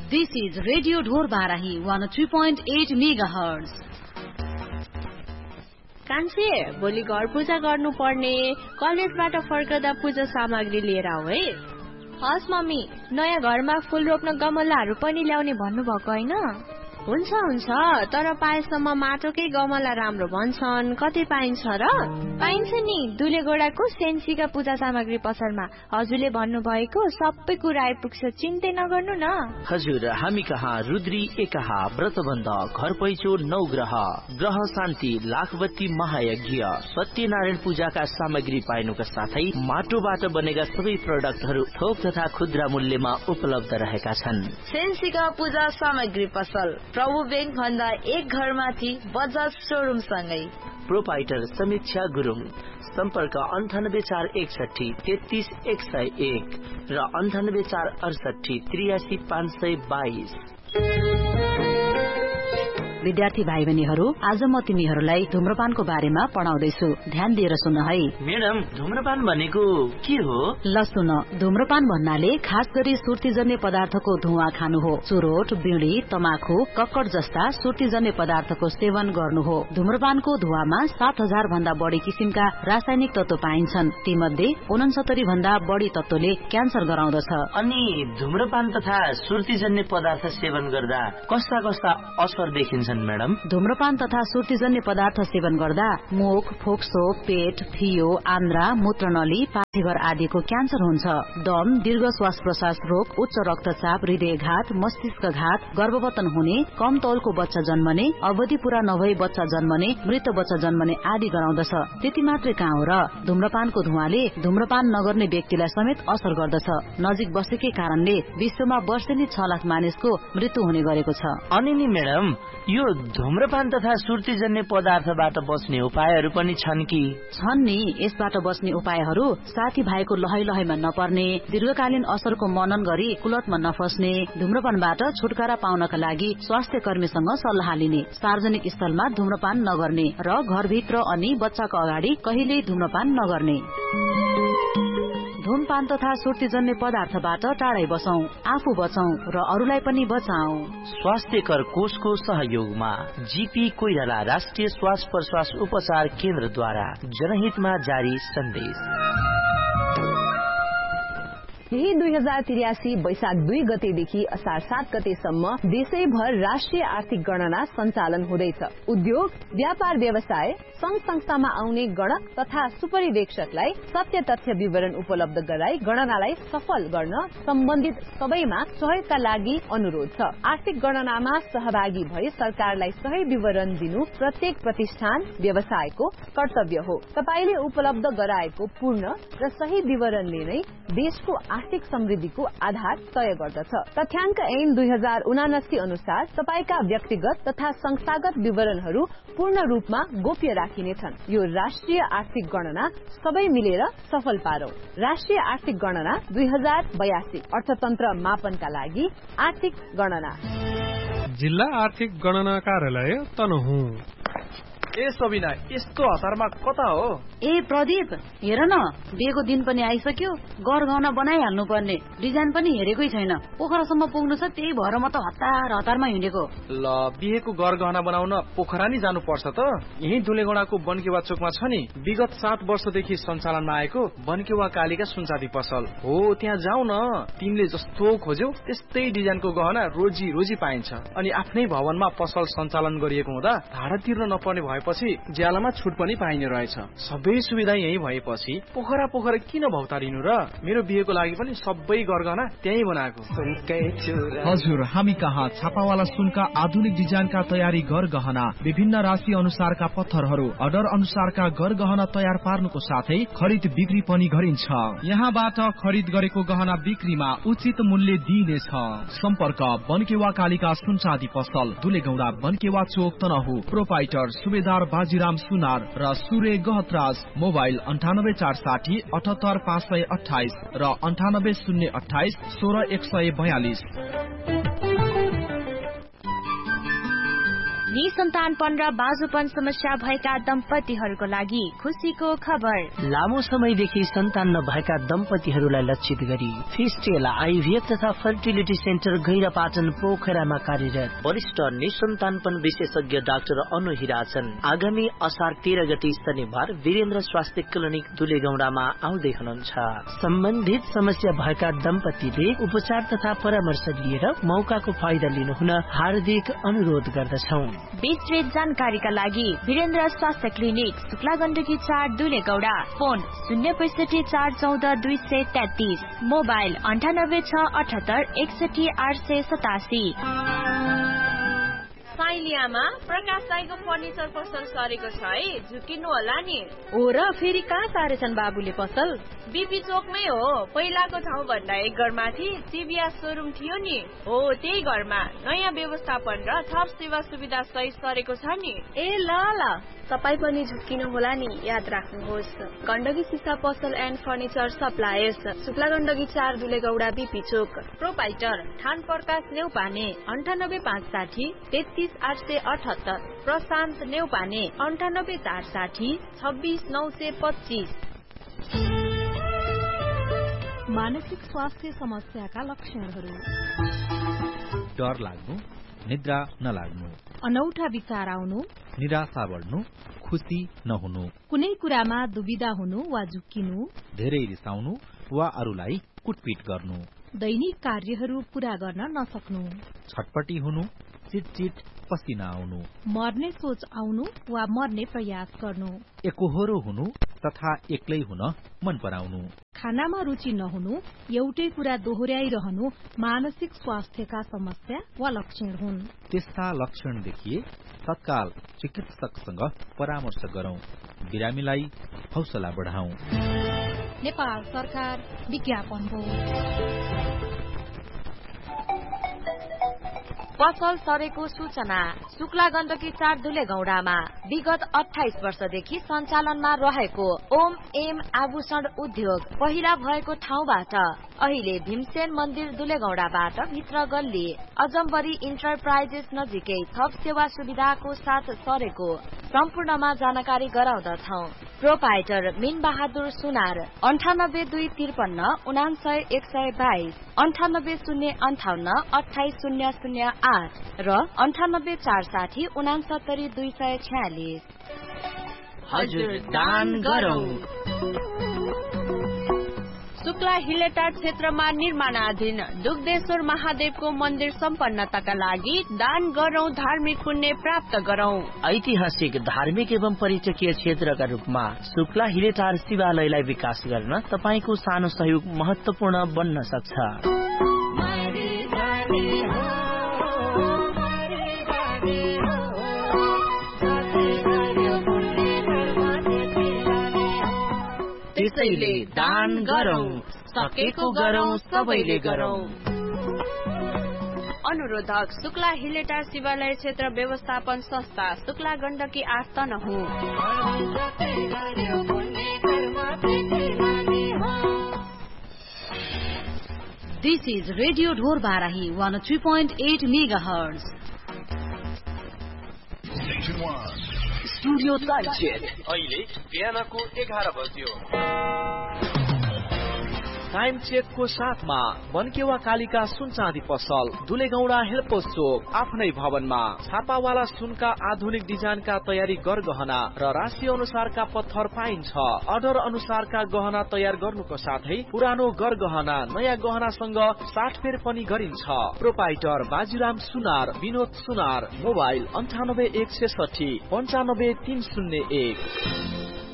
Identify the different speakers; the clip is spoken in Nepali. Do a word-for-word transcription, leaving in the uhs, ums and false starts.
Speaker 1: This is Radio Dhor Barahi one oh three point eight megahertz.
Speaker 2: कान्छे भोलि घर पूजा गर्नु पर्ने कलेजबाट फर्कदा पूजा सामग्री लिएर आऊ है।
Speaker 3: हस् मम्मी, नयाँ घरमा फूल रोप्न गमलाहरू पनि ल्याउने भन्नुभएको हैन?
Speaker 2: हुन्छ हुन्छ, तर पाएसम्म माटोकै गमला राम्रो भन्छन्। कति पाइन्छ र?
Speaker 3: पाइन्छ नि, दुलेगोडाको सेन्सीका पूजा सामग्री पसलमा। हजुरले भन्नुभएको सबै कुरा आइपुग्छ, चिन्तै नगर्नु न।
Speaker 4: हजुर, हामी कहाँ रुद्री एकहा व्रतबन्ध, घर पैचो नवग्रह, ग्रह शान्ति, लाखबत्ती महायज्ञ, सत्यनारायण पूजाका सामग्री पाइनुका साथै माटोबाट बनेका सबै प्रोडक्टहरू थोक तथा खुद्रा मूल्यमा उपलब्ध रहेका छन्।
Speaker 5: सेन्सीका पूजा सामग्री पसल प्रभु बैंक भन्दा एक घर माथि बजाज शोरूम सँगै।
Speaker 4: प्रोपाइटर समीक्षा गुरुङ, सम्पर्क अन्ठानब्बे चार एकसठी तेत्तीस एक सय एक र अन्ठानब्बे चार अडसठी त्रियासी पाँच सय बाइस।
Speaker 1: विद्यार्थी भाइ बहिनीहरू, आज म तिमीहरूलाई धूम्रपानको बारेमा पढाउँदैछु, ध्यान दिएर सुन है।
Speaker 4: म्याडम, धूम्रपान भनेको के हो?
Speaker 1: ल सुन, धूम्रपान भन्नाले खास गरी सुर्तीजन्य पदार्थको धुवा खानु हो। चुरोट, बीडी, तमाखु, कक्कड जस्ता सुर्तीजन्य पदार्थको सेवन गर्नु हो। धूम्रपानको धुवामा सात हजार भन्दा बढी किसिमका रासायनिक तत्व पाइन्छन्। तीमध्ये उनसत्तरी भन्दा बढी तत्वले क्यान्सर गराउँदछ।
Speaker 4: अनि धूम्रपान तथा सुर्तीजन्य पदार्थ सेवन गर्दा कस्ता कस्ता असर देखिन्छ मैडम?
Speaker 1: धूम्रपान तथा सुर्तीजन्य पदार्थ सेवन गर्दा मुख, फोक्सो, पेट, फियो, आन्द्रा, मूत्रनली, पाथीभर आदिको क्यान्सर हुन्छ। दम, दीर्घ श्वास प्रश्वास रोग, उच्च रक्तचाप, हृदयघात, मस्तिष्कघात, गर्भवतन हुने, कम तौलको बच्चा जन्मने, अवधि पूरा नभई बच्चा जन्मने, मृत बच्चा जन्मने आदि गराउँदछ। त्यति मात्रै कहाँ हो र, धूम्रपानको धुवाले धूम्रपान नगर्ने व्यक्तिलाई समेत असर गर्दछ। नजिक बसेकै कारणले विश्वमा वर्षेनी छ लाख मानिसको मृत्यु हुने गरेको छ।
Speaker 4: अनि नि म्याडम, यो धूम्रपान तथा सुर्तीजन्य पदार्थबाट बच्ने उपायहरू पनि छन् कि?
Speaker 1: छन् नि। यसबाट बच्ने उपायहरू साथी भाइको लहै लहैमा नपर्ने, दीर्घकालीन असरको मनन गरी कुलतमा नफस्ने, धूम्रपानबाट छुटकारा पाउनका लागि स्वास्थ्य कर्मीसँग सल्लाह लिने, सार्वजनिक स्थलमा धूम्रपान नगर्ने र घरभित्र अनि बच्चाको अगाडि कहिल्यै धूम्रपान नगर्ने। धूमपान तथा सुर्तीजन्य पदार्थबाट टाढै बसौं, आफू बचौं र अरूलाई पनि बचाऊ।
Speaker 4: स्वास्थ्यकर कोषको सहयोगमा जीपी कोइराला राष्ट्रिय श्वास प्रश्वास उपचार केन्द्रद्वारा जनहितमा जारी सन्देश।
Speaker 6: यही दुई हजार त्रियासी वैशाख दुई गतेदेखि असार सात गतेसम्म देशैभर राष्ट्रिय आर्थिक गणना सञ्चालन हुँदैछ। उद्योग, व्यापार व्यवसाय, संघ संस्थामा आउने गणक तथा सुपरिवेक्षकलाई सत्य तथ्य विवरण उपलब्ध गराई गणनालाई सफल गर्न सम्बन्धित सबैमा सहयोगका लागि अनुरोध छ। आर्थिक गणनामा सहभागी भई सरकारलाई सही विवरण दिनु प्रत्येक प्रतिष्ठान व्यवसायको कर्तव्य हो। तपाईले उपलब्ध गराएको पूर्ण र सही विवरणले नै देशको आर्थिक समृद्धिको आधार तय गर्दछ। तथ्याङ्क ऐन दुई हजार उनासी अनुसार तपाईका व्यक्तिगत तथा संस्थागत विवरणहरू पूर्ण रूपमा गोप्य राखिनेछन्। यो राष्ट्रिय आर्थिक गणना सबै मिलेर सफल पारौं। राष्ट्रिय आर्थिक गणना दुई हजार बयासी अर्थतन्त्र मापनका लागि आर्थिक गणना।
Speaker 7: जिल्ला आर्थिक गणना कार्यालय तनहुँ।
Speaker 8: ए सबिना, यस्तो हतारमा कता हो?
Speaker 1: ए प्रदीप, हेर न, बिहेको दिन पनि आइसक्यो, गरगहना बनाइहाल्नु पर्ने। डिजाइन पनि हेरेकै छैन, पोखरासम्म पुग्नु छ, त्यही भएर म त हतार हतारमा हिँडेको।
Speaker 8: ल, बिहेको गरगहना बनाउन पोखरा नि जानु पर्छ त। यही दुलेगडाको बनकेवा चोकमा छ नि, विगत सात वर्षदेखि सञ्चालनमा आएको बनकेवा कालीका सुनचाँदी पसल हो। त्यहाँ जाऊ न, तिमीले जस्तो खोज्यौ त्यस्तै डिजाइनको गहना रोजी रोजी पाइन्छ। अनि आफ्नै भवनमा पसल सञ्चालन गरिएको हुँदा भाडा तिर्न नपर्ने भए पछि ज्यालामा छुट पनि पाइने रहेछ। सबै सुविधा यही भएपछि पोखरा पोखरा किन भौतारिनु र? मेरो बिहेको लागि पनि सबै गरगहना त्यही बनाएको।
Speaker 9: हजुर, हामी कहाँ छापावाला सुनका आधुनिक डिजाइनका तयारी गरगहना, विभिन्न राशि अनुसारका पत्थरहरू, अर्डर अनुसारका गरगहना तयार पार्नुको साथै खरिद बिक्री पनि गरिन्छ। यहाँबाट खरिद गरेको गहना बिक्रीमा उचित मूल्य दिइनेछ। सम्पर्क बनकेवा कालीका सुनचाँदी पसल, दुलेगौडा, बनकेवा चोक, तनहु। प्रोपाइटर सुबेदार बाजीराम सुनार र सूर्य गहतराज। मोबाइल अन्ठानब्बे चार साठी अठहत्तर पाँच सय अठाइस र अन्ठानब्बे शून्य अठाइस सोह्र एक सय बयालिस।
Speaker 3: निसन्तानपन र बाजुपन समस्या भएका दम्पतिहरूको लागि खुसीको खबर।
Speaker 4: लामो समयदेखि सन्तान नभएका दम्पतिहरूलाई लक्षित गरी फिस्टेल आइभीएफ तथा फर्टिलिटी सेन्टर गैरापाटन पोखरामा कार्यरत वरिष्ठ निसन्तानपन विशेषज्ञ डाक्टर अनु हिराछन् आगामी असार तेह्र गते शनिबार वीरेन्द्र स्वास्थ्य क्लिनिक दुलेगौडामा आउँदै हुनुहुन्छ। सम्बन्धित समस्या भएका दम्पतिले उपचार तथा परामर्श लिएर मौकाको फाइदा लिनुहुन हार्दिक अनुरोध गर्दछौ।
Speaker 3: विस्तृत जानकारीका लागि वीरेन्द्र स्वास्थ्य क्लिनिक शुक्ला गण्डकी चार दुलेगौडा, फोन शून्य पैसठी चार चौध दुई सय तेत्तीस, मोबाइल अन्ठानब्बे छ अठहत्तर एकसठी आठ सय सतासी।
Speaker 2: साइलियामा प्रकाश साईको फर्निचर पसल सरेको छ है, झुकिनु होला नि।
Speaker 6: हो र फेरि कहाँ सारेछन् बाबुले पसल?
Speaker 2: बीपी चोकमै हो। पहिलाको ठाउँ भन्दा एक घर माथि टिभीएस सोरुम थियो नि, हो त्यही घरमा नयाँ व्यवस्थापन र थप सेवा सुविधा सहित सरेको छ नि।
Speaker 6: ए ल ल, तपाईँ पनि झुकिनु होला नि, याद राख्नुहोस्। गण्डकी सिसा पसल and furniture suppliers, Shukla Gandaki चार दुलेगौडा बीपी चोक।
Speaker 2: प्रोपाइटर ठान प्रकाश नेउपाने अन्ठानब्बे पाँच साठी तेत्तीस आठ सय अठहत्तर, प्रशान्त नेउपाने अन्ठानब्बे चार साठी छब्बीस नौ सय पच्चीस।
Speaker 1: मानसिक स्वास्थ्य समस्याका लक्षणहरू:
Speaker 10: डर लाग्नु, निद्रा नलाग्नु,
Speaker 1: अनौठा विचार आउनु,
Speaker 10: निराशा बढ्नु, खुसी नहुनु,
Speaker 1: कुनै कुरामा दुविधा हुनु वा झुक्किनु,
Speaker 10: धेरै रिसाउनु वा अरूलाई कुटपिट गर्नु,
Speaker 1: दैनिक कार्यहरू पूरा गर्न नसक्नु,
Speaker 10: छटपटी हुनु, चिटचिट पसिना आउनु,
Speaker 1: मर्ने सोच आउनु वा मर्ने प्रयास गर्नु,
Speaker 10: एकोहोरो हुनु तथा एक्लै हुन मन पराउनु,
Speaker 1: खानामा रुचि नहुनु, एउटै कुरा दोहोर्याइरहनु मानसिक स्वास्थ्यका समस्या वा लक्षण हुन्।
Speaker 10: त्यस्ता लक्षण देखिए तत्काल चिकित्सकसँग परामर्श गरौं, बिरामीलाई हौसला बढाउँ।
Speaker 1: नेपाल सरकार विज्ञापन हो।
Speaker 5: पसल सरेको सूचना। शुक्ला गण्डकी चार दुलेगौडामा विगत अठाइस वर्षदेखि सञ्चालनमा रहेको ओम एम आभूषण उद्योग पहिला भएको ठाउँबाट अहिले भीमसेन मन्दिर दुलेगौडाबाट भित्र गल्ली अजम्बरी इन्टरप्राइजेस नजिकै थप सेवा सुविधाको साथ सरेको सम्पूर्णमा जानकारी गराउँदछौ। प्रोपाइटर मीन बहादुर सुनार अन्ठानब्बे दुई त्रिपन्न उनासय एक सय बाइस, अन्ठानब्बे शून्य अन्ठाउन्न अठाइस शून्य शून्य आठ र अन्ठानब्बे चार साठी उनासत्तरी दुई सय छ्यालिस।
Speaker 4: हजुर दान गरौं।
Speaker 2: शुक्ला हिलेटार क्षेत्रमा निर्माणाधीन दुग्धेश्वर महादेवको मन्दिर सम्पन्नताका लागि दान गरौं, धार्मिक पुण्य प्राप्त गरौं।
Speaker 4: ऐतिहासिक धार्मिक एवं पर्यटकीय क्षेत्रका रूपमा शुक्ला हिलेटार शिवालयलाई विकास गर्न तपाईको सानो सहयोग महत्वपूर्ण बन्न सक्छ। त्यसैले दान गरौं, सकेको गरौं, सबैले गरौं।
Speaker 2: अनुरोधक शुक्ला हिलेटार शिवालय क्षेत्र व्यवस्थापन संस्था, शुक्ला गण्डकी आठ Tanahun.
Speaker 1: This is Radio Dhor Barahi one oh three point eight megahertz.
Speaker 11: Studio time check अहिले बिहानको एघार बज्यो।
Speaker 8: टाइम चेकको साथमा बनकेवा कालिका सुन चाँदी पसल, दुलेगौडा हेल्पोस चोक, आफ्नै भवनमा छापावाला सुनका आधुनिक डिजाइनका तयारी गरगहना र राशि अनुसारका पत्थर पाइन्छ। अर्डर अनुसारका गहना तयार गर्नुको साथै पुरानो गरगहना नयाँ गहनासँग साटफेर पनि गरिन्छ। प्रोपाइटर बाजीराम सुनार, विनोद सुनार, मोबाइल अन्ठानब्बे एक सय साठी पञ्चानब्बे तीन शून्य एक।